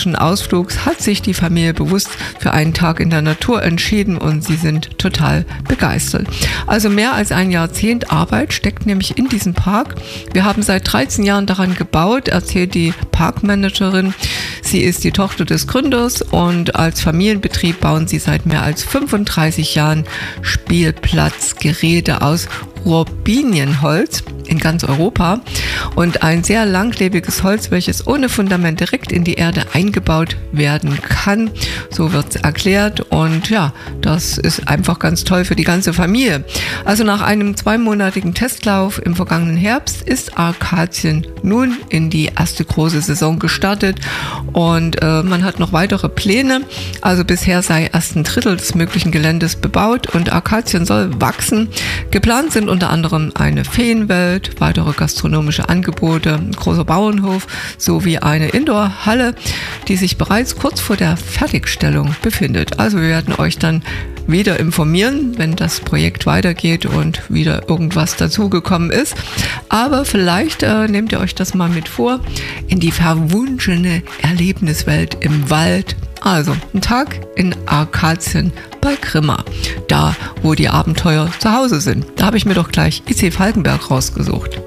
romantischen Ausflugs hat sich die Familie bewusst für einen Tag in der Natur entschieden und sie sind total begeistert. Also mehr als ein Jahrzehnt Arbeit steckt nämlich in diesem Park. Wir haben seit 13 Jahren daran gebaut, erzählt die Parkmanagerin. Sie ist die Tochter des Gründers und als Familienbetrieb bauen sie seit mehr als 35 Jahren Spielplatzgeräte aus Robinienholz in ganz Europa und ein sehr langlebiges Holz, welches ohne Fundament direkt in die Erde eingebaut werden kann. So wird es erklärt und ja, das ist einfach ganz toll für die ganze Familie. Also nach einem 2-monatigen Testlauf im vergangenen Herbst ist Arkadien nun in die erste große Saison gestartet und man hat noch weitere Pläne. Also bisher sei erst ein Drittel des möglichen Geländes bebaut und Arkadien soll wachsen. Geplant sind unter anderem eine Feenwelt, weitere gastronomische Angebote, ein großer Bauernhof sowie eine Indoor-Halle, die sich bereits kurz vor der Fertigstellung befindet. Also wir werden euch dann wieder informieren, wenn das Projekt weitergeht und wieder irgendwas dazugekommen ist. Aber vielleicht nehmt ihr euch das mal mit vor in die verwunschene Erlebniswelt im Wald. Also ein Tag in Arkadien bei Grimma, da wo die Abenteuer zu Hause sind. Da habe ich mir doch gleich IC Falkenberg rausgesucht.